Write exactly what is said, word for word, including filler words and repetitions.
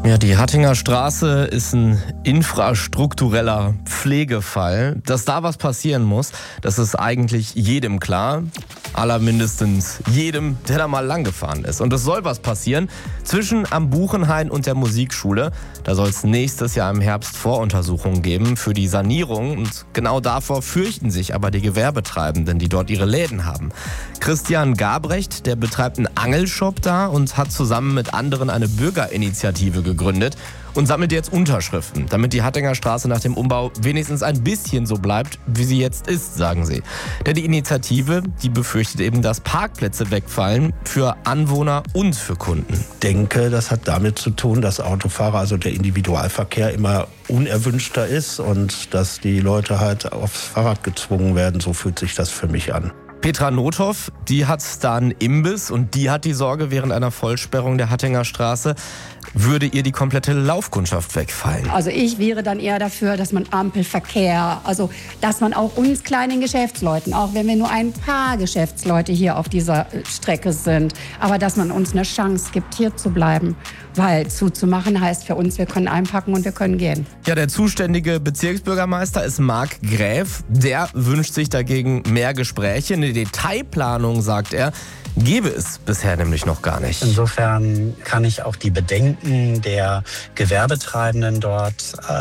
Ja, die Hattinger Straße ist ein infrastruktureller Pflegefall. Dass da was passieren muss, das ist eigentlich jedem klar. Allermindestens jedem, der da mal lang gefahren ist. Und es soll was passieren zwischen am Buchenhain und der Musikschule. Da soll es nächstes Jahr im Herbst Voruntersuchungen geben für die Sanierung. Und genau davor fürchten sich aber die Gewerbetreibenden, die dort ihre Läden haben. Christian Gabrecht, der betreibt einen Angelshop da und hat zusammen mit anderen eine Bürgerinitiative gegründet und sammelt jetzt Unterschriften, damit die Hattinger Straße nach dem Umbau wenigstens ein bisschen so bleibt, wie sie jetzt ist, sagen sie. Denn die Initiative, die befürchtet eben, dass Parkplätze wegfallen für Anwohner und für Kunden. Ich denke, das hat damit zu tun, dass Autofahrer, also der Individualverkehr, immer unerwünschter ist und dass die Leute halt aufs Fahrrad gezwungen werden. So fühlt sich das für mich an. Petra Nothoff, die hat da einen Imbiss und die hat die Sorge, während einer Vollsperrung der Hattinger Straße würde ihr die komplette Laufkundschaft wegfallen. Also ich wäre dann eher dafür, dass man Ampelverkehr, also dass man auch uns kleinen Geschäftsleuten, auch wenn wir nur ein paar Geschäftsleute hier auf dieser Strecke sind, aber dass man uns eine Chance gibt, hier zu bleiben. Weil zuzumachen heißt für uns, wir können einpacken und wir können gehen. Ja, der zuständige Bezirksbürgermeister ist Marc Gräf. Der wünscht sich dagegen mehr Gespräche. Eine Detailplanung, sagt er, gäbe es bisher nämlich noch gar nicht. Insofern kann ich auch die Bedenken der Gewerbetreibenden dort